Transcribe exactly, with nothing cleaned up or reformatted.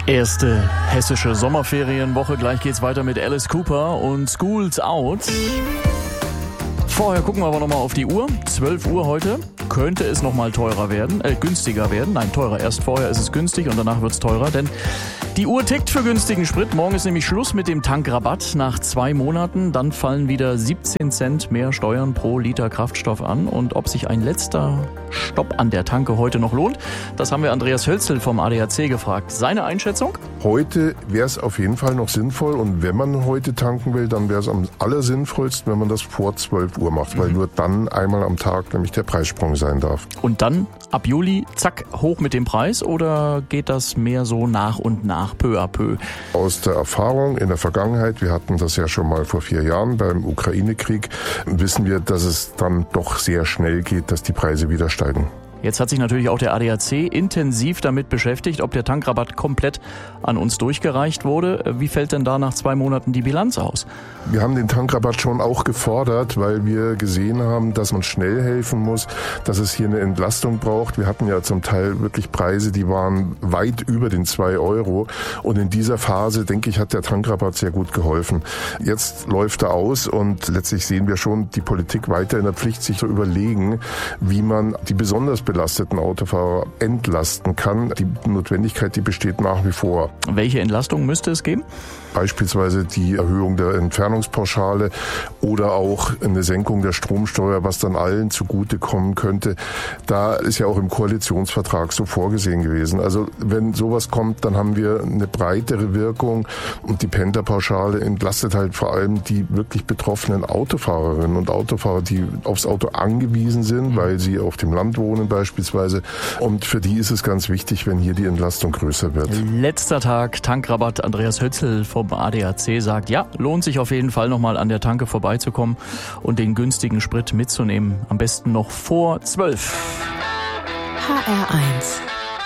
Erste hessische Sommerferienwoche. Gleich geht's weiter mit Alice Cooper und School's Out. Vorher gucken wir aber nochmal auf die Uhr. zwölf Uhr heute. Könnte es nochmal teurer werden, äh, günstiger werden. Nein, teurer. Erst vorher ist es günstig und danach wird's teurer, denn die Uhr tickt für günstigen Sprit. Morgen ist nämlich Schluss mit dem Tankrabatt nach zwei Monaten. Dann fallen wieder siebzehn Cent mehr Steuern pro Liter Kraftstoff an. Und ob sich ein letzter Stopp an der Tanke heute noch lohnt, das haben wir Andreas Hölzel vom A D A C gefragt. Seine Einschätzung? Heute wäre es auf jeden Fall noch sinnvoll. Und wenn man heute tanken will, dann wäre es am allersinnvollsten, wenn man das vor zwölf Uhr macht. Mhm. Weil nur dann einmal am Tag nämlich der Preissprung sein darf. Und dann ab Juli, zack, hoch mit dem Preis? Oder geht das mehr so nach und nach? Peu à peu. Aus der Erfahrung in der Vergangenheit, wir hatten das ja schon mal vor vier Jahren beim Ukraine-Krieg, wissen wir, dass es dann doch sehr schnell geht, dass die Preise wieder steigen. Jetzt hat sich natürlich auch der A D A C intensiv damit beschäftigt, ob der Tankrabatt komplett an uns durchgereicht wurde. Wie fällt denn da nach zwei Monaten die Bilanz aus? Wir haben den Tankrabatt schon auch gefordert, weil wir gesehen haben, dass man schnell helfen muss, dass es hier eine Entlastung braucht. Wir hatten ja zum Teil wirklich Preise, die waren weit über den zwei Euro. Und in dieser Phase, denke ich, hat der Tankrabatt sehr gut geholfen. Jetzt läuft er aus und letztlich sehen wir schon die Politik weiter in der Pflicht, sich zu überlegen, wie man die besonders belasteten Autofahrer entlasten kann. Die Notwendigkeit, die besteht nach wie vor. Welche Entlastung müsste es geben? Beispielsweise die Erhöhung der Entfernungspauschale oder auch eine Senkung der Stromsteuer, was dann allen zugutekommen könnte. Da ist ja auch im Koalitionsvertrag so vorgesehen gewesen. Also wenn sowas kommt, dann haben wir eine breitere Wirkung und die Pendlerpauschale entlastet halt vor allem die wirklich betroffenen Autofahrerinnen und Autofahrer, die aufs Auto angewiesen sind, weil sie auf dem Land wohnen beispielsweise. Und für die ist es ganz wichtig, wenn hier die Entlastung größer wird. Letzter Tag Tankrabatt. Andreas Hölzel vom A D A C sagt, ja, lohnt sich auf jeden Fall nochmal an der Tanke vorbeizukommen und den günstigen Sprit mitzunehmen. Am besten noch vor zwölf. H R eins